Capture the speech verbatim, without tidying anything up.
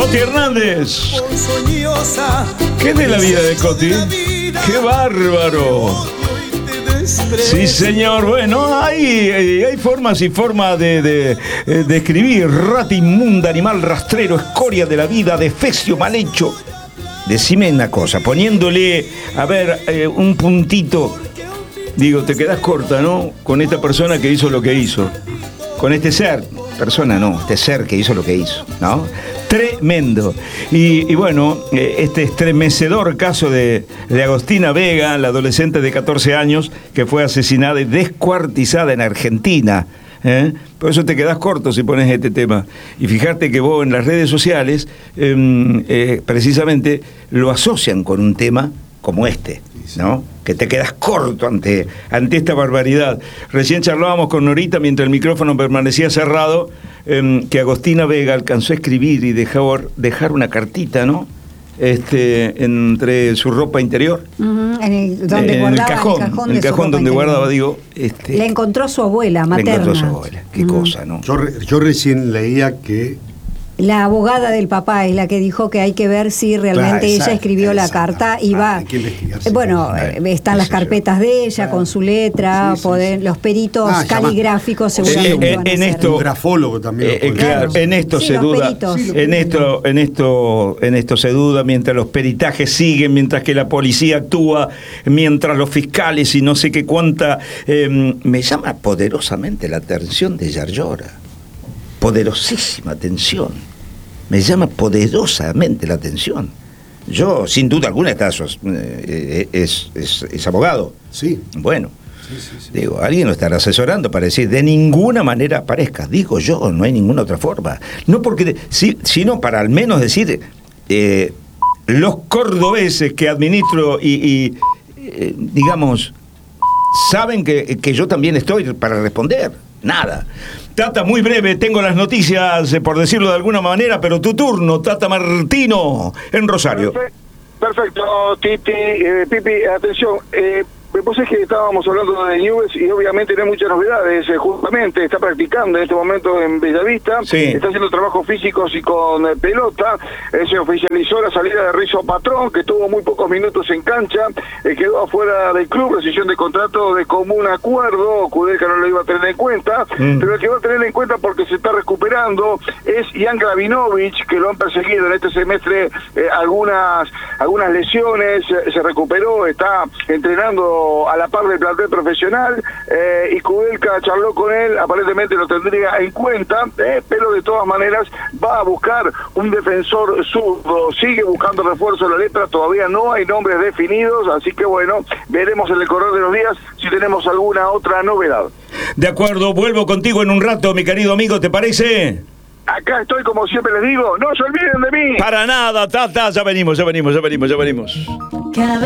Coti Hernández. ¿Qué de la vida de Coti? ¡Qué bárbaro! Sí, señor. Bueno, hay, hay formas y formas de, de, de escribir. Rata inmunda, animal rastrero, escoria de la vida, defecio mal hecho. Decime una cosa, poniéndole, a ver, eh, un puntito. Digo, te quedás corta, ¿no? Con esta persona que hizo lo que hizo. Con este ser. Persona no, este ser que hizo lo que hizo, ¿no? Tremendo. Y, y bueno, este estremecedor caso de, de Agostina Vega, la adolescente de catorce años que fue asesinada y descuartizada en Argentina. ¿eh? Por eso te quedás corto si pones este tema. Y fíjate que vos en las redes sociales eh, eh, precisamente lo asocian con un tema como este, ¿no? Que te quedas corto ante, ante esta barbaridad. Recién charlábamos con Norita mientras el micrófono permanecía cerrado, eh, que Agostina Vega alcanzó a escribir y dejar, dejar una cartita, ¿no? Este, entre su ropa interior. Uh-huh. En el, donde eh, guardaba, el cajón, el cajón, el cajón donde interior. guardaba, digo. Este, le encontró su abuela materna. Le encontró su abuela. Qué uh-huh. cosa, ¿no? Yo, yo recién leía que la abogada del papá es la que dijo que hay que ver si realmente claro, ella exacto, escribió exacto, la carta y va. Ah, bueno, eh, están las carpetas de ella claro. con su letra, sí, sí, poder, sí. los peritos ah, caligráficos seguramente. Eh, van a en esto, un grafólogo también. Eh, claro, en esto sí, se duda. Sí, en esto, en esto, en esto se duda mientras los peritajes siguen, mientras que la policía actúa, mientras los fiscales y no sé qué cuánta. Eh, me llama poderosamente la atención de Yarlora. Poderosísima atención. Me llama poderosamente la atención. Yo, sin duda alguna, estás, eh, es, es, es abogado. Sí. Bueno, sí, sí, sí. Digo, alguien lo estará asesorando para decir, de ninguna manera aparezca. Digo yo, no hay ninguna otra forma. No porque, si, sino para al menos decir, eh, los cordobeses que administro y, y eh, digamos, saben que, que yo también estoy para responder. Nada. Tata, muy breve, tengo las noticias, eh, por decirlo de alguna manera, pero tu turno, Tata Martino, en Rosario. Perfecto, Titi, eh, Pipi, atención, eh, pues es que estábamos hablando de Newell's y obviamente no hay muchas novedades, eh, justamente está practicando en este momento en Bellavista, sí. está haciendo trabajos físicos y con eh, pelota, eh, se oficializó la salida de Rizzo Patrón, que tuvo muy pocos minutos en cancha, eh, quedó afuera del club, rescisión de contrato de común acuerdo, Kudelka no lo iba a tener en cuenta, mm. pero el que va a tener en cuenta porque se está recuperando es Jan Gravinovich, que lo han perseguido en este semestre eh, algunas, algunas lesiones, eh, se recuperó, está entrenando a la par del plantel profesional eh, y Kudelka charló con él, aparentemente lo tendría en cuenta, eh, pero de todas maneras va a buscar un defensor zurdo, sigue buscando refuerzo en la letra, todavía no hay nombres definidos, así que bueno, veremos en el correr de los días si tenemos alguna otra novedad. De acuerdo, vuelvo contigo en un rato, mi querido amigo, ¿te parece? Acá estoy, como siempre les digo, no se olviden de mí. Para nada, Tata, ya venimos, ya venimos, ya venimos, ya venimos.